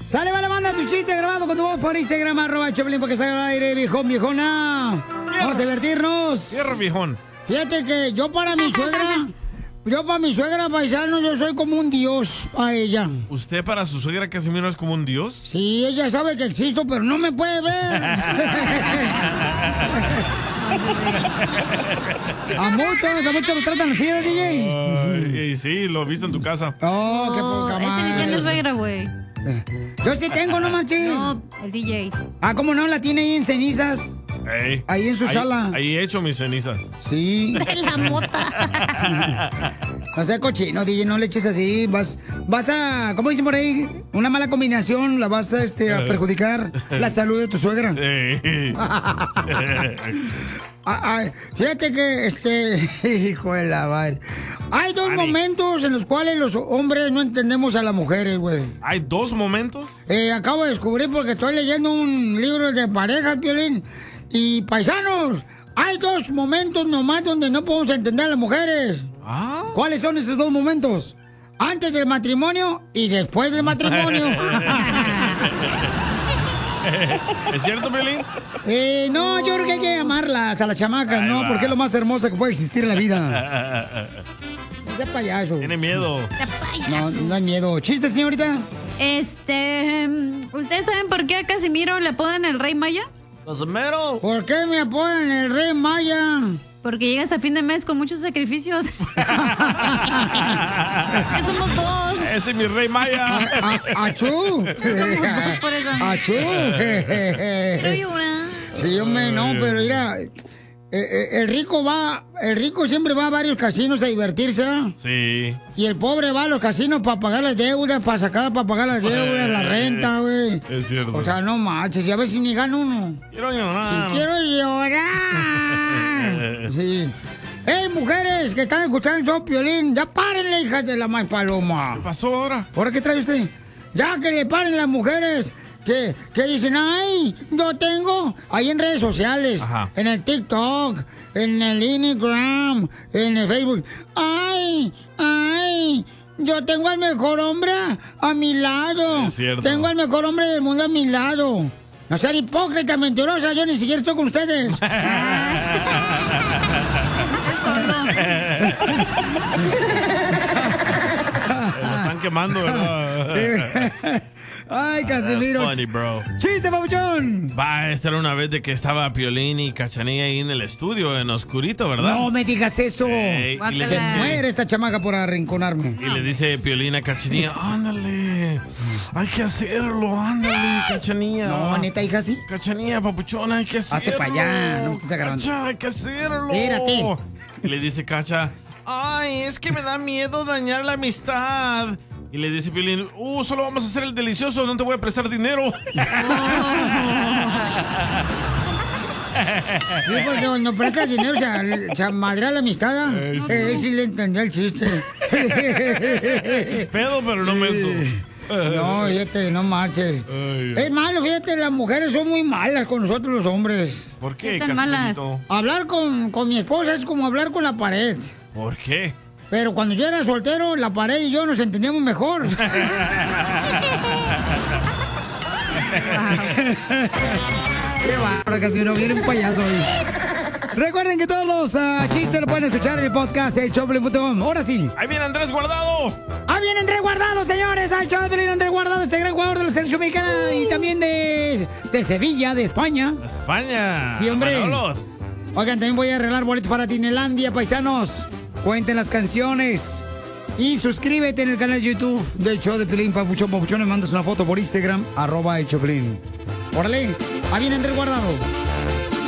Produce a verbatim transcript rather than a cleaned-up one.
Sale, vale, manda tu chiste grabado con tu voz por Instagram, arroba Choplin, porque salga al aire, viejón, viejona. Vamos a divertirnos. Cierra, viejón. Fíjate que yo para mi suegra, yo para mi suegra, paisano, yo soy como un dios a ella. ¿Usted para su suegra Casimiro es como un dios? Sí, ella sabe que existo, pero no me puede ver. A muchos, a muchos lo tratan así, ¿eh, D J? Ay, y sí, lo he visto en tu casa. Oh, qué poca Este madre. ni tiene suegra, güey. Yo sí tengo, no manches. No, el D J. Ah, ¿cómo no? La tiene ahí en cenizas. Ey, Ahí en su ahí, sala. Ahí he hecho mis cenizas. Sí. De la mota. No sea cochino, D J, no le eches así. Vas, vas a, ¿cómo dicen por ahí? Una mala combinación la vas a, este, a perjudicar la salud de tu suegra. Ey. Ah, ay, fíjate que, este, hijo de la madre. Hay dos Ani. momentos en los cuales los hombres no entendemos a las mujeres, güey. ¿Hay dos momentos? Eh, acabo de descubrir porque estoy leyendo un libro de parejas, Piolín. Y paisanos, hay dos momentos nomás donde no podemos entender a las mujeres. Ah. ¿Cuáles son esos dos momentos? Antes del matrimonio y después del matrimonio. ¿Es cierto, Piolín? Eh, no, yo creo que hay que amarlas a las chamacas, ¿no? va. Porque es lo más hermoso que puede existir en la vida. No sea payaso. Tiene miedo. No, no hay miedo. ¿Chiste, señorita? Este. ¿Ustedes saben por qué a Casimiro le apodan el Rey Maya? Casimiro. ¿Por qué me apodan el Rey Maya? Porque llegas a fin de mes con muchos sacrificios. Que somos dos. Ese es mi Rey Maya. A- a- ¡Achú! Somos dos por eso. ¡Achú! Quiero llorar. Sí, hombre, no, pero mira, eh, eh, el rico va, el rico siempre va a varios casinos a divertirse, ¿eh? Sí. Y el pobre va a los casinos para pagar las deudas, para sacar, para pagar las deudas, la renta, güey. Es cierto. O sea, no manches, y a ver si ni gana uno. Quiero llorar. Si quiero llorar. Sí. ¡Ey, mujeres que están escuchando el show, Piolín! ¡Ya párenle, hijas de la más paloma! ¿Qué pasó ahora? ¿Ahora qué trae usted? Ya que le paren las mujeres que, que dicen, ¡ay, yo tengo! Ahí en redes sociales, Ajá. en el TikTok, en el Instagram, en el Facebook. ¡Ay, ay! Yo tengo al mejor hombre a, a mi lado. Es cierto. Tengo al mejor hombre del mundo a mi lado. No sean hipócritas, mentirosas, yo ni siquiera estoy con ustedes. Lo están quemando, ¿verdad? Ay, Casimiro. That's funny, bro. ¡Chiste, papuchón! Va, esta era una vez de que estaba Piolín y Cachanilla ahí en el estudio, en oscurito, ¿verdad? No me digas eso. Ey, y, le Se dice, muere esta chamaca por arrinconarme. y le dice Piolín a Cachanilla, ándale, hay que hacerlo, ándale, Cachanilla. No, neta, hija, sí. Cachanilla, papuchona, hay que hacerlo. Hazte pa' allá, no me estés agarrando. Cacha, hay que hacerlo. Espérate. Y le dice Cacha, ay, es que me da miedo dañar la amistad. Y le dice Piolín, uh, solo vamos a hacer el delicioso, no te voy a prestar dinero. Sí, porque cuando prestas dinero se, se madrea la amistad. ¿eh? Eh, sí. Eh, sí le entendí el chiste. Pedo, pero no menso. No, fíjate, no marches. Ay. Es malo, fíjate, las mujeres son muy malas con nosotros los hombres. ¿Por qué, ¿Qué tan Casimiro? malas? Hablar con, con mi esposa es como hablar con la pared. ¿Por qué? Pero cuando yo era soltero, la pared y yo nos entendíamos mejor. Qué bárbaro, Casimiro, viene un payaso hoy. Recuerden que todos los uh, chistes lo pueden escuchar en el podcast de Choplin punto com. Ahora sí. ¡Ahí viene Andrés Guardado! ¡Ah, viene Andrés Guardado, señores! ¡Al show de Pelín Andrés Guardado, este gran jugador de la selección mexicana y también de, de Sevilla, de España! España. Sí, hombre. Manolos. Oigan, también voy a arreglar boletos para Tinelandia, paisanos. Cuenten las canciones. Y suscríbete en el canal de YouTube del show de Pelín Papuchón. Papuchón, le mandas una foto por Instagram, arroba el Choplin. Órale, ahí viene Andrés Guardado.